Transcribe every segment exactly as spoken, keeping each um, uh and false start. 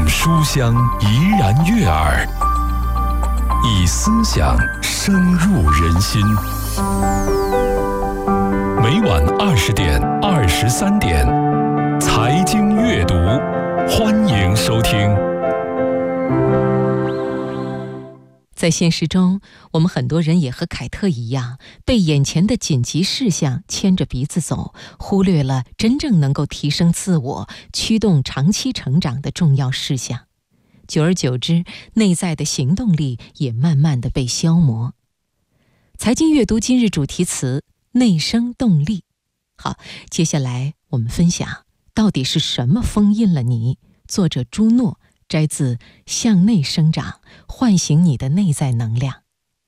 书香怡然悦耳，以思想深入人心。每晚二十点、二十三点，财经阅读，欢迎收听。 在现实中，我们很多人也和凯特一样，被眼前的紧急事项牵着鼻子走，忽略了真正能够提升自我、驱动长期成长的重要事项。久而久之，内在的行动力也慢慢地被消磨。财经阅读今日主题词：内生动力。好，接下来我们分享到底是什么封印了你？作者朱诺，摘自《向内生长，唤醒你的内在能量》。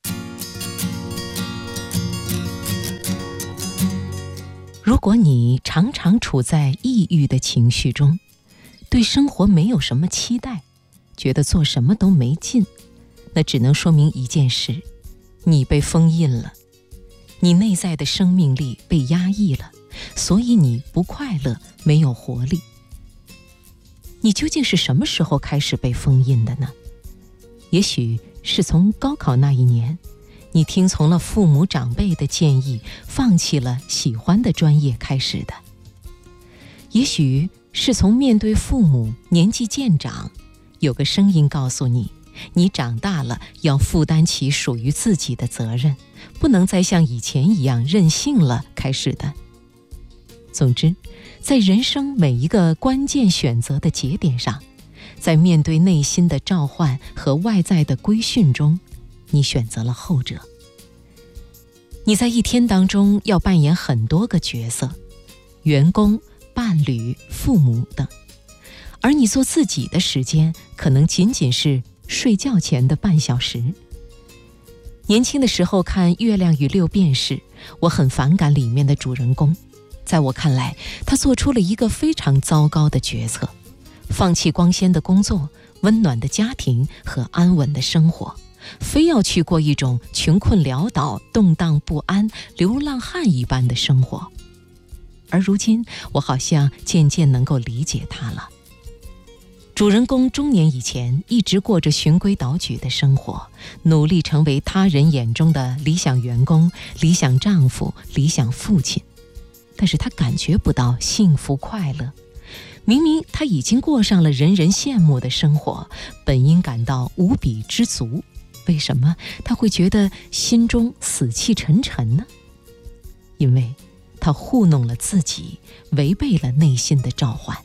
如果你常常处在抑郁的情绪中，对生活没有什么期待，觉得做什么都没劲，那只能说明一件事：你被封印了，你内在的生命力被压抑了，所以你不快乐，没有活力。你究竟是什么时候开始被封印的呢？也许是从高考那一年，你听从了父母长辈的建议，放弃了喜欢的专业开始的。也许是从面对父母年纪渐长，有个声音告诉你，你长大了，要负担起属于自己的责任，不能再像以前一样任性了开始的。总之，在人生每一个关键选择的节点上，在面对内心的召唤和外在的规训中，你选择了后者。你在一天当中要扮演很多个角色，员工、伴侣、父母等，而你做自己的时间可能仅仅是睡觉前的半小时。年轻的时候看《月亮与六便士》，我很反感里面的主人公。在我看来，他做出了一个非常糟糕的决策，放弃光鲜的工作、温暖的家庭和安稳的生活，非要去过一种穷困潦倒、动荡不安、流浪汉一般的生活。而如今，我好像渐渐能够理解他了。主人公中年以前一直过着循规蹈矩的生活，努力成为他人眼中的理想员工、理想丈夫、理想父亲。但是他感觉不到幸福快乐，明明他已经过上了人人羡慕的生活，本应感到无比知足，为什么他会觉得心中死气沉沉呢？因为他糊弄了自己，违背了内心的召唤。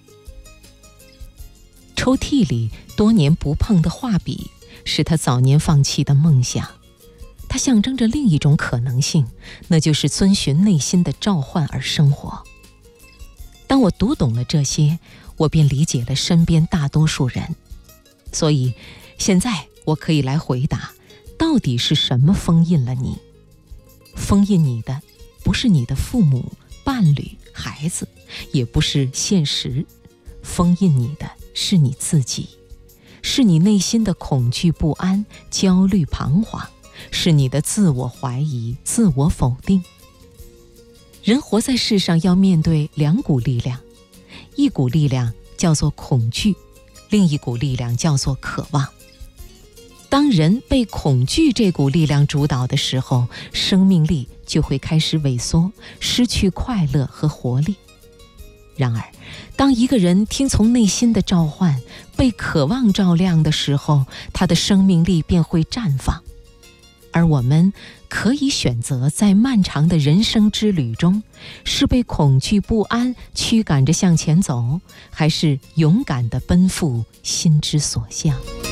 抽屉里多年不碰的画笔，是他早年放弃的梦想。它象征着另一种可能性，那就是遵循内心的召唤而生活。当我读懂了这些，我便理解了身边大多数人。所以现在我可以来回答，到底是什么封印了你？封印你的不是你的父母、伴侣、孩子，也不是现实，封印你的是你自己，是你内心的恐惧不安、焦虑彷徨，是你的自我怀疑、自我否定。人活在世上要面对两股力量，一股力量叫做恐惧，另一股力量叫做渴望。当人被恐惧这股力量主导的时候，生命力就会开始萎缩，失去快乐和活力。然而，当一个人听从内心的召唤，被渴望照亮的时候，他的生命力便会绽放。而我们可以选择在漫长的人生之旅中，是被恐惧不安驱赶着向前走，还是勇敢地奔赴心之所向。